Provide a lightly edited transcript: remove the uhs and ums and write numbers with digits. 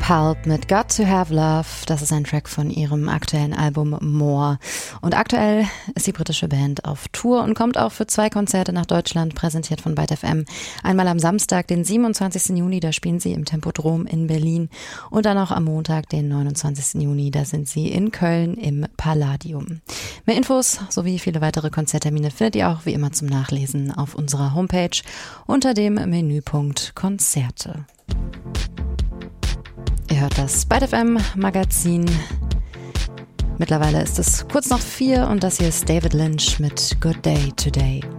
Pulp mit Got to Have Love. Das ist ein Track von ihrem aktuellen Album More. Und aktuell ist die britische Band auf Tour und kommt auch für 2 Konzerte nach Deutschland, präsentiert von Byte FM. Einmal am Samstag, den 27. Juni, da spielen sie im Tempodrom in Berlin. Und dann auch am Montag, den 29. Juni, da sind sie in Köln im Palladium. Mehr Infos sowie viele weitere Konzerttermine findet ihr auch wie immer zum Nachlesen auf unserer Homepage unter dem Menüpunkt Konzerte. Ihr hört das Byte FM Magazin. Mittlerweile ist es kurz nach 4 und das hier ist David Lynch mit Good Day Today.